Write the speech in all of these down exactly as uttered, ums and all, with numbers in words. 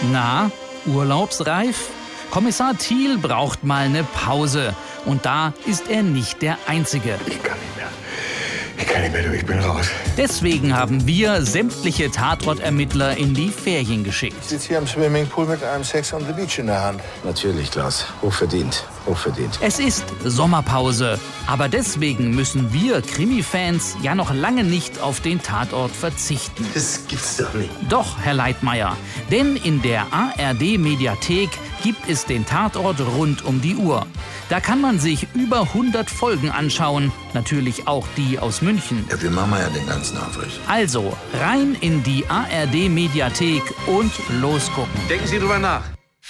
Na, urlaubsreif? Kommissar Thiel braucht mal eine Pause. Und da ist er nicht der Einzige. Ich kann nicht mehr. Ich kann nicht mehr, du, ich bin raus. Deswegen haben wir sämtliche Tatortermittler in die Ferien geschickt. Ich sitze hier am Swimmingpool mit einem Sex on the Beach in der Hand. Natürlich, Klaus. Hochverdient. Hochverdient. Es ist Sommerpause. Aber deswegen müssen wir Krimi-Fans ja noch lange nicht auf den Tatort verzichten. Das gibt's doch nicht. Doch, Herr Leitmayr. Denn in der A R D-Mediathek gibt es den Tatort rund um die Uhr. Da kann man sich über hundert Folgen anschauen. Natürlich auch die aus München. Ja, wir machen ja den ganzen Aufriss. Also rein in die A R D-Mediathek und losgucken. Denken Sie drüber nach.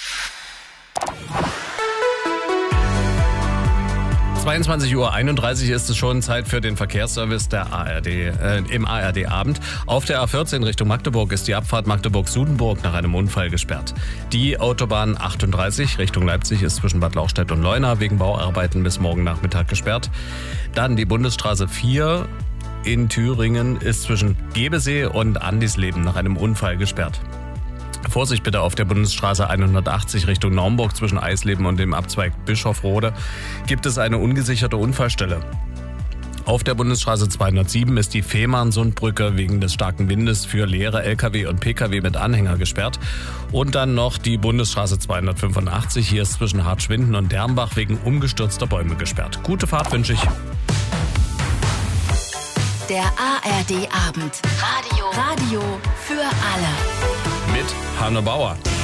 zweiundzwanzig Uhr einunddreißig ist es schon, Zeit für den Verkehrsservice der A R D, äh, im A R D-Abend. Auf der A vierzehn Richtung Magdeburg ist die Abfahrt Magdeburg-Sudenburg nach einem Unfall gesperrt. Die Autobahn achtunddreißig Richtung Leipzig ist zwischen Bad Lauchstädt und Leuna wegen Bauarbeiten bis morgen Nachmittag gesperrt. Dann die Bundesstraße vier in Thüringen ist zwischen Gebesee und Andisleben nach einem Unfall gesperrt. Vorsicht bitte auf der Bundesstraße hundertachtzig Richtung Naumburg zwischen Eisleben und dem Abzweig Bischofrode gibt es eine ungesicherte Unfallstelle. Auf der Bundesstraße zweihundertsieben ist die Fehmarnsundbrücke wegen des starken Windes für leere L K W und P K W mit Anhänger gesperrt. Und dann noch die Bundesstraße zweihundertfünfundachtzig, hier ist zwischen Hartschwinden und Dernbach wegen umgestürzter Bäume gesperrt. Gute Fahrt wünsche ich. Der A R D-Abend. Radio. Radio für alle. Mit Hanne Bauer.